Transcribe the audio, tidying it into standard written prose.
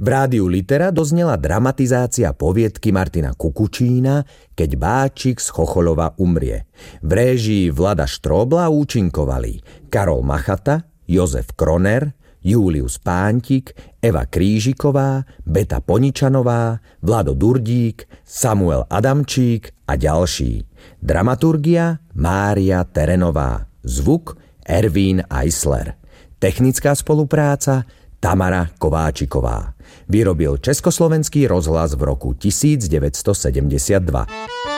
V rádiu Litera doznela dramatizácia poviedky Martina Kukučína Keď Báčik z Chochoľova umrie. V réžii Vlada Štróbla účinkovali Karol Machata, Jozef Kroner, Julius Pántik, Eva Krížiková, Beta Poničanová, Vlado Durdík, Samuel Adamčík a ďalší. Dramaturgia Mária Terenová. Zvuk Ervín Eisler. Technická spolupráca Tamara Kováčiková. Vyrobil Československý rozhlas v roku 1972.